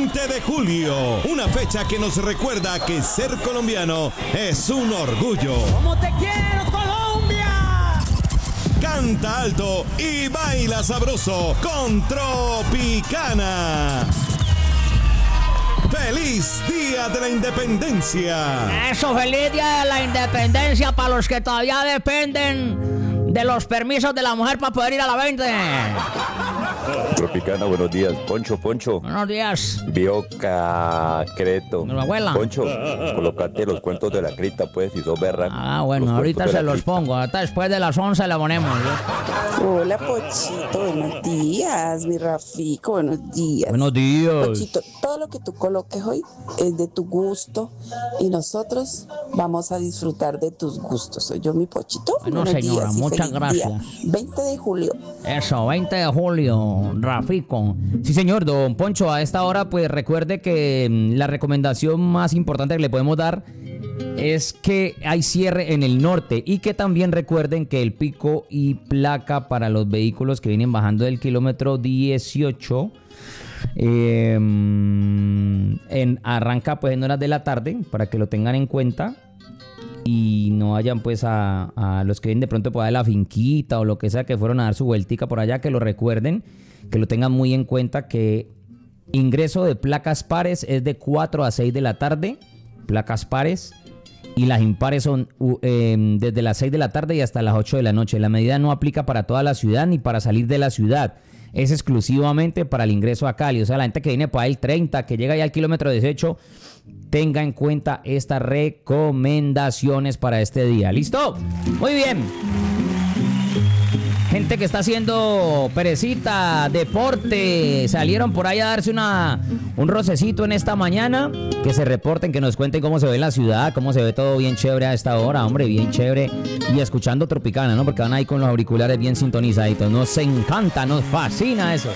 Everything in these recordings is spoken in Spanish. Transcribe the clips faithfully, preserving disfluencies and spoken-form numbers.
veinte de julio, una fecha que nos recuerda que ser colombiano es un orgullo. ¡Cómo te quiero, Colombia! Canta alto y baila sabroso con Tropicana. ¡Feliz Día de la Independencia! Eso, feliz Día de la Independencia para los que todavía dependen de los permisos de la mujer para poder ir a la veinte. Tropicana, buenos días. Poncho, Poncho. Buenos días. Bioca, Creto. Mi abuela. Poncho, colocate los cuentos de la cripta, pues, si sos berraco. Ah, bueno, Los ahorita cuentos de se la los cripta. pongo. Hasta después de las once la ponemos. Hola, Pochito, buenos días, mi Rafico, buenos días. Buenos días. Pochito, todo lo que tú coloques hoy es de tu gusto y nosotros vamos a disfrutar de tus gustos. Soy yo, mi Pochito. Bueno, Buenos señora, días y muchas feliz gracias. día. veinte de julio. Eso, veinte de julio, Rafico. Sí, señor, don Poncho, a esta hora, pues recuerde que mm, la recomendación más importante que le podemos dar es que hay cierre en el norte y que también recuerden que el pico y placa para los vehículos que vienen bajando del kilómetro dieciocho eh, en, arranca pues en horas de la tarde, para que lo tengan en cuenta y no vayan pues a, a los que vienen de pronto por ahí de la finquita o lo que sea, que fueron a dar su vueltica por allá, que lo recuerden, que lo tengan muy en cuenta, que ingreso de placas pares es de cuatro a seis de la tarde, placas pares, y las impares son uh, eh, desde las seis de la tarde y hasta las ocho de la noche. La medida no aplica para toda la ciudad ni para salir de la ciudad. Es exclusivamente para el ingreso a Cali. O sea, la gente que viene por ahí el treinta, que llega ya al kilómetro dieciocho, tenga en cuenta estas recomendaciones para este día. ¿Listo? Muy bien. Gente que está haciendo perecita, deporte, salieron por ahí a darse una, un rocecito en esta mañana. Que se reporten, que nos cuenten cómo se ve la ciudad, cómo se ve todo bien chévere a esta hora, hombre, bien chévere. Y escuchando Tropicana, ¿no? Porque van ahí con los auriculares bien sintonizaditos. Nos encanta, nos fascina eso.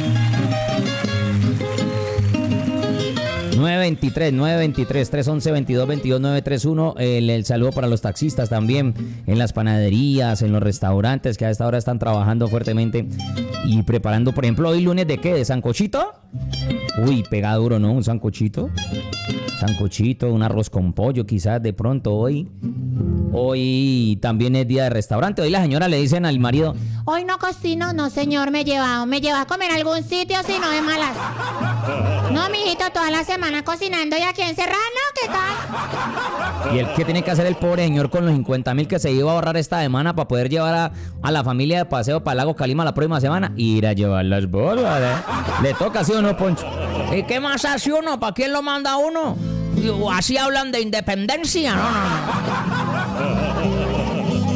nueve veintitrés, nueve veintitrés, trescientos once, veintidós veintidós, nueve treinta y uno. El, el saludo para los taxistas también, en las panaderías, en los restaurantes, que a esta hora están trabajando fuertemente y preparando, por ejemplo, hoy lunes de qué, de sancochito. Uy, pega duro, ¿no? Un sancochito. Sancochito, un arroz con pollo, quizás de pronto hoy. Hoy también es día de restaurante. Hoy la señora le dicen al marido: hoy no cocino, no señor, me lleva, me lleva a comer a algún sitio, si no de malas. No, mijito, toda la semana cocinando y aquí encerrado, ¿qué tal? ¿Y el qué tiene que hacer el pobre señor con los cincuenta mil que se iba a ahorrar esta semana para poder llevar a, a la familia de paseo para el lago Calima la próxima semana? Ir a llevar las bolas, ¿eh? ¿Le toca, sí o no, Poncho? ¿Y qué más hace uno? ¿Para quién lo manda uno? Así hablan de independencia, no, no, no.